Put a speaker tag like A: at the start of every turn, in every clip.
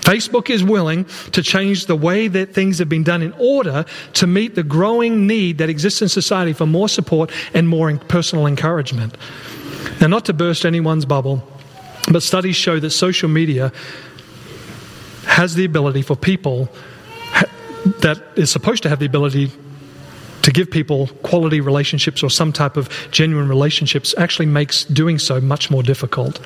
A: Facebook is willing to change the way that things have been done in order to meet the growing need that exists in society for more support and more personal encouragement. Now, not to burst anyone's bubble, but studies show that social media has the ability for people, that is supposed to have the ability to give people quality relationships or some type of genuine relationships, actually makes doing so much more difficult.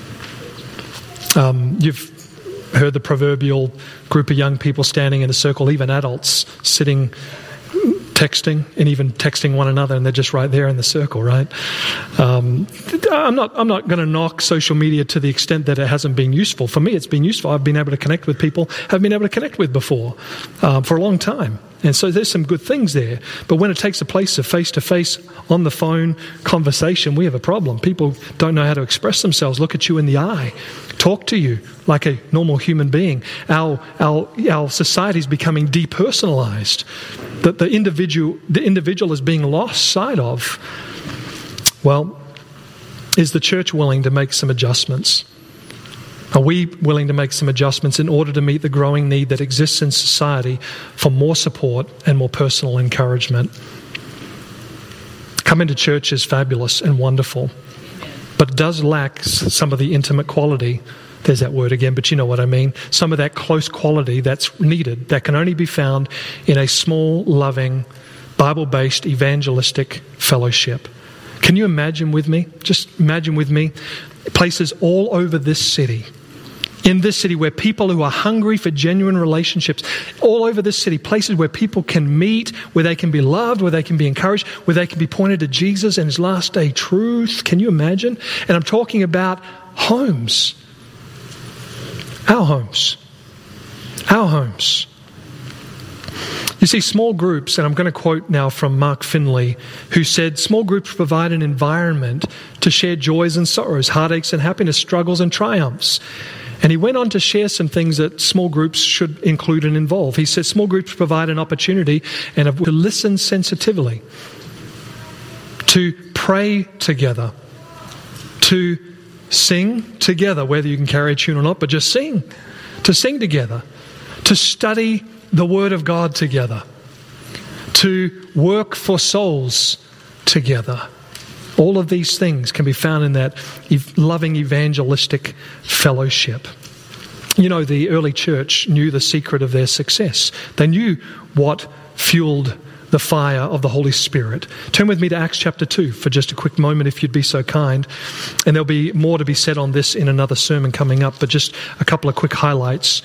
A: You've heard the proverbial group of young people standing in a circle, even adults sitting, texting, and even texting one another, and they're just right there in the circle, right? I'm not going to knock social media to the extent that it hasn't been useful. For me, it's been useful. I've been able to connect with people I've been able to connect with before for a long time. And so there's some good things there. But when it takes the place of face-to-face, on the phone conversation, we have a problem. People don't know how to express themselves, look at you in the eye, talk to you like a normal human being. Our society is becoming depersonalized. That the individual is being lost sight of. Well, is the church willing to make some adjustments? Are we willing to make some adjustments in order to meet the growing need that exists in society for more support and more personal encouragement? Coming to church is fabulous and wonderful, but it does lack some of the intimate quality. There's that word again, but you know what I mean. Some of that close quality that's needed, that can only be found in a small, loving, Bible-based, evangelistic fellowship. Can you imagine with me? Just imagine with me places all over this city. In this city where people who are hungry for genuine relationships, all over this city, places where people can meet, where they can be loved, where they can be encouraged, where they can be pointed to Jesus and His last day truth. Can you imagine? And I'm talking about homes. Our homes. Our homes. You see, small groups, and I'm going to quote now from Mark Finley, who said, small groups provide an environment to share joys and sorrows, heartaches and happiness, struggles and triumphs. And he went on to share some things that small groups should include and involve. He says small groups provide an opportunity to listen sensitively, to pray together, to sing together, whether you can carry a tune or not, but just sing, to sing together, to study the Word of God together, to work for souls together. All of these things can be found in that loving evangelistic fellowship. You know, the early church knew the secret of their success. They knew what fueled the fire of the Holy Spirit. Turn with me to Acts chapter 2 for just a quick moment, if you'd be so kind. And there'll be more to be said on this in another sermon coming up, but just a couple of quick highlights.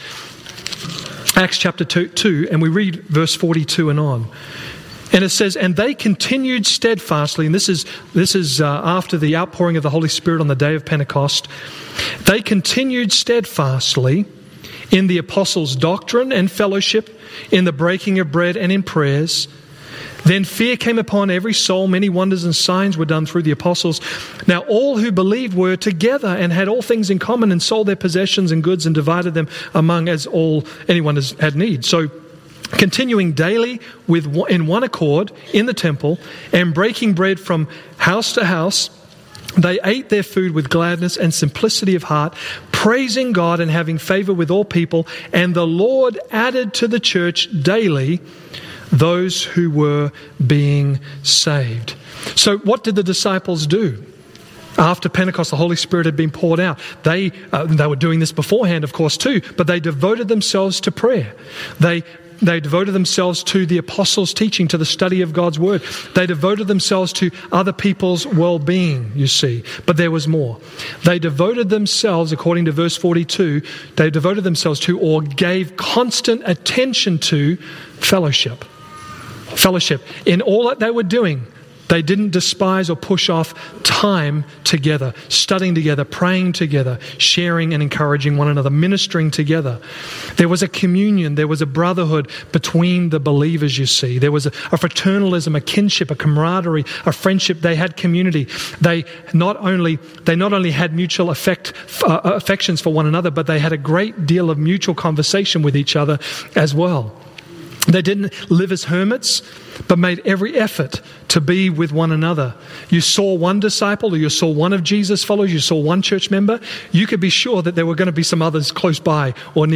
A: Acts chapter 2, and we read verse 42 and on. And it says, and they continued steadfastly, and this is after the outpouring of the Holy Spirit on the day of Pentecost. They continued steadfastly in the apostles' doctrine and fellowship, in the breaking of bread and in prayers. Then fear came upon every soul. Many wonders and signs were done through the apostles. Now all who believed were together and had all things in common, and sold their possessions and goods and divided them among as anyone had need. So continuing daily in one accord in the temple, and breaking bread from house to house, they ate their food with gladness and simplicity of heart, praising God and having favor with all people. And the Lord added to the church daily those who were being saved. So what did the disciples do? After Pentecost, the Holy Spirit had been poured out. They were doing this beforehand, of course, too, but they devoted themselves to prayer. They devoted themselves to the apostles' teaching, to the study of God's Word. They devoted themselves to other people's well-being, you see. But there was more. They devoted themselves, according to verse 42, they devoted themselves to, or gave constant attention to, fellowship. Fellowship. In all that they were doing, they didn't despise or push off time together, studying together, praying together, sharing and encouraging one another, ministering together. There was a communion, there was a brotherhood between the believers, you see. There was a fraternalism, a kinship, a camaraderie, a friendship. They had community. They not only had mutual affections for one another, but they had a great deal of mutual conversation with each other as well. They didn't live as hermits, but made every effort to be with one another. You saw one disciple, or you saw one of Jesus' followers, you saw one church member, you could be sure that there were going to be some others close by or near.